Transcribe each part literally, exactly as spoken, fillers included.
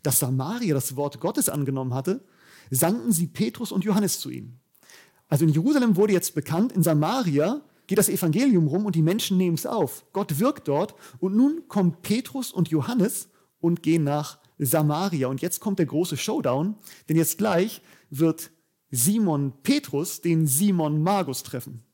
dass Samaria das Wort Gottes angenommen hatte, sandten sie Petrus und Johannes zu ihnen. Also in Jerusalem wurde jetzt bekannt, in Samaria geht das Evangelium rum und die Menschen nehmen es auf. Gott wirkt dort und nun kommen Petrus und Johannes und gehen nach Samaria. Und jetzt kommt der große Showdown, denn jetzt gleich wird Simon Petrus den Simon Magus treffen.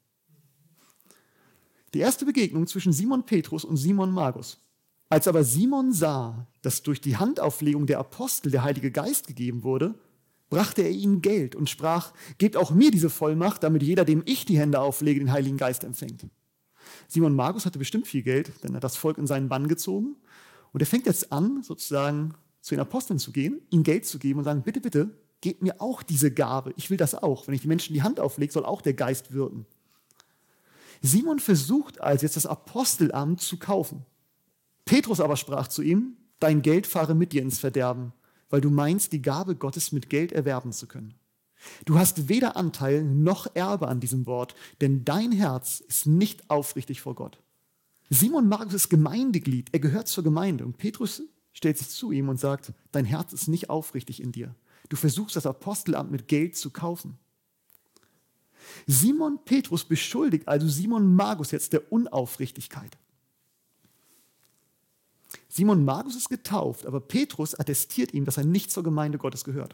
Die erste Begegnung zwischen Simon Petrus und Simon Magus. Als aber Simon sah, dass durch die Handauflegung der Apostel der Heilige Geist gegeben wurde, brachte er ihnen Geld und sprach, gebt auch mir diese Vollmacht, damit jeder, dem ich die Hände auflege, den Heiligen Geist empfängt. Simon Magus hatte bestimmt viel Geld, denn er hat das Volk in seinen Bann gezogen. Und er fängt jetzt an, sozusagen zu den Aposteln zu gehen, ihnen Geld zu geben und sagen, bitte, bitte, gebt mir auch diese Gabe. Ich will das auch. Wenn ich die Menschen die Hand auflege, soll auch der Geist wirken. Simon versucht also jetzt das Apostelamt zu kaufen. Petrus aber sprach zu ihm, dein Geld fahre mit dir ins Verderben, weil du meinst, die Gabe Gottes mit Geld erwerben zu können. Du hast weder Anteil noch Erbe an diesem Wort, denn dein Herz ist nicht aufrichtig vor Gott. Simon Magus ist Gemeindeglied, er gehört zur Gemeinde und Petrus stellt sich zu ihm und sagt, dein Herz ist nicht aufrichtig in dir. Du versuchst das Apostelamt mit Geld zu kaufen. Simon Petrus beschuldigt also Simon Magus jetzt der Unaufrichtigkeit. Simon Magus ist getauft, aber Petrus attestiert ihm, dass er nicht zur Gemeinde Gottes gehört.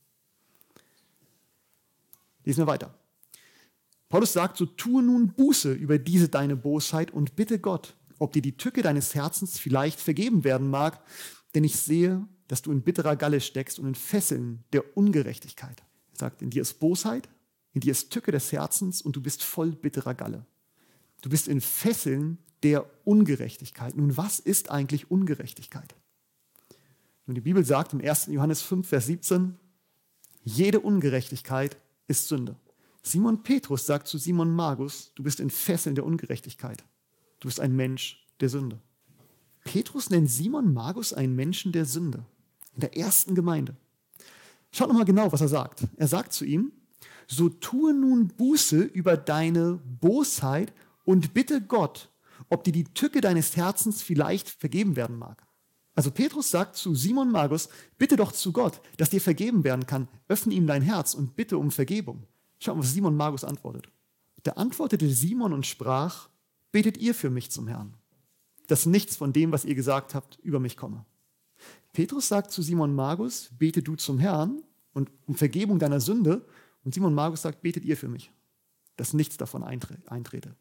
Lesen wir weiter. Paulus sagt, so tue nun Buße über diese deine Bosheit und bitte Gott, ob dir die Tücke deines Herzens vielleicht vergeben werden mag, denn ich sehe, dass du in bitterer Galle steckst und in Fesseln der Ungerechtigkeit. Er sagt, in dir ist Bosheit, in dir ist Tücke des Herzens und du bist voll bitterer Galle. Du bist in Fesseln der Ungerechtigkeit. Nun, was ist eigentlich Ungerechtigkeit? Nun, die Bibel sagt im ersten Johannes fünf, Vers siebzehn, jede Ungerechtigkeit ist Sünde. Simon Petrus sagt zu Simon Magus, du bist in Fesseln der Ungerechtigkeit. Du bist ein Mensch der Sünde. Petrus nennt Simon Magus einen Menschen der Sünde. In der ersten Gemeinde. Schaut nochmal genau, was er sagt. Er sagt zu ihm, so tue nun Buße über deine Bosheit und bitte Gott, ob dir die Tücke deines Herzens vielleicht vergeben werden mag. Also Petrus sagt zu Simon Magus, bitte doch zu Gott, dass dir vergeben werden kann. Öffne ihm dein Herz und bitte um Vergebung. Schaut mal, was Simon Magus antwortet. Da antwortete Simon und sprach, betet ihr für mich zum Herrn, dass nichts von dem, was ihr gesagt habt, über mich komme. Petrus sagt zu Simon Magus, bete du zum Herrn und um Vergebung deiner Sünde. Und Simon Magus sagt, betet ihr für mich, dass nichts davon eintrete.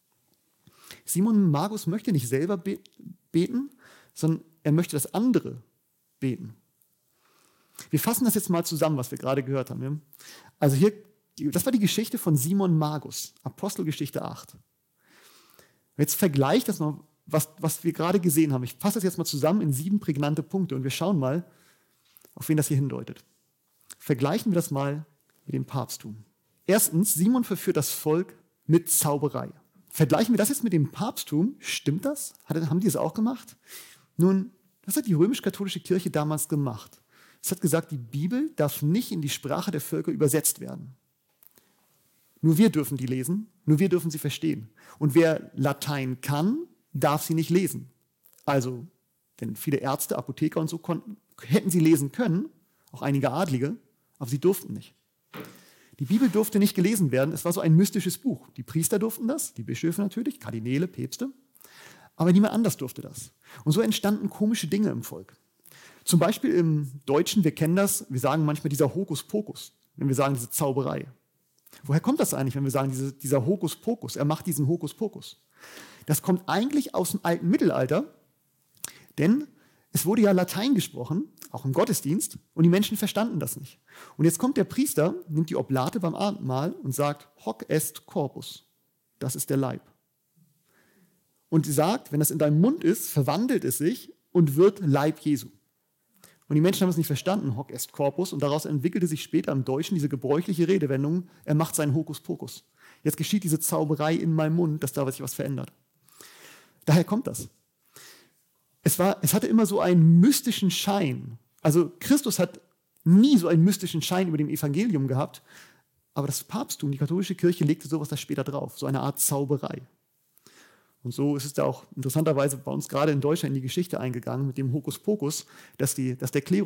Simon Magus möchte nicht selber beten, sondern er möchte, dass andere beten. Wir fassen das jetzt mal zusammen, was wir gerade gehört haben. Also hier, das war die Geschichte von Simon Magus, Apostelgeschichte acht. Jetzt vergleicht das mal, was, was wir gerade gesehen haben. Ich fasse das jetzt mal zusammen in sieben prägnante Punkte und wir schauen mal, auf wen das hier hindeutet. Vergleichen wir das mal mit dem Papsttum. Erstens, Simon verführt das Volk mit Zauberei. Vergleichen wir das jetzt mit dem Papsttum. Stimmt das? Haben die es auch gemacht? Nun, das hat die römisch-katholische Kirche damals gemacht. Es hat gesagt, die Bibel darf nicht in die Sprache der Völker übersetzt werden. Nur wir dürfen die lesen, nur wir dürfen sie verstehen. Und wer Latein kann, darf sie nicht lesen. Also, denn viele Ärzte, Apotheker und so konnten, hätten sie lesen können, auch einige Adlige, aber sie durften nicht. Die Bibel durfte nicht gelesen werden, es war so ein mystisches Buch. Die Priester durften das, die Bischöfe natürlich, Kardinäle, Päpste, aber niemand anders durfte das. Und so entstanden komische Dinge im Volk. Zum Beispiel im Deutschen, wir kennen das, wir sagen manchmal dieser Hokuspokus, wenn wir sagen diese Zauberei. Woher kommt das eigentlich, wenn wir sagen diese, dieser Hokuspokus, er macht diesen Hokuspokus? Das kommt eigentlich aus dem alten Mittelalter, denn es wurde ja Latein gesprochen, auch im Gottesdienst, und die Menschen verstanden das nicht. Und jetzt kommt der Priester, nimmt die Oblate beim Abendmahl und sagt, hoc est corpus, das ist der Leib. Und sie sagt, wenn das in deinem Mund ist, verwandelt es sich und wird Leib Jesu. Und die Menschen haben es nicht verstanden, hoc est corpus, und daraus entwickelte sich später im Deutschen diese gebräuchliche Redewendung, er macht seinen Hokuspokus. Jetzt geschieht diese Zauberei in meinem Mund, dass da sich was verändert. Daher kommt das. Es, war, es hatte immer so einen mystischen Schein. Also Christus hat nie so einen mystischen Schein über dem Evangelium gehabt, aber das Papsttum, die katholische Kirche, legte sowas da später drauf, so eine Art Zauberei. Und so ist es da auch interessanterweise bei uns gerade in Deutschland in die Geschichte eingegangen mit dem Hokuspokus, dass, die, dass der Klerus